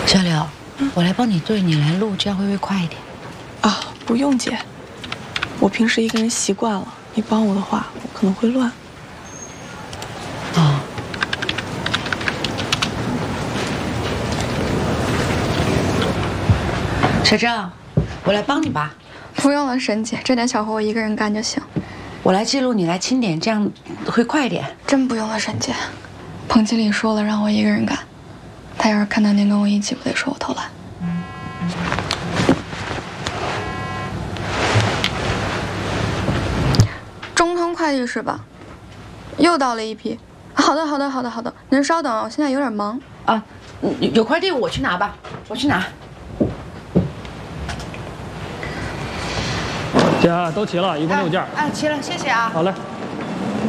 小柳，我来帮你对，你来录，这样会不会快一点？ 啊，不用姐，我平时一个人习惯了，你帮我的话，我可能会乱。 哦。小郑，我来帮你吧。 不用了，沈姐，这点小活我一个人干就行。 我来记录，你来清点，这样会快一点。 真不用了，沈姐。彭经理说了，让我一个人干。他要是看到您跟我一起，不得说我偷懒？中通快递是吧？又到了一批。好的，好的，好的，好的。您稍等，我现在有点忙。 啊，有快递我去拿吧，我去拿。 姐，都齐了，一共6件。 齐了，谢谢啊。 好嘞。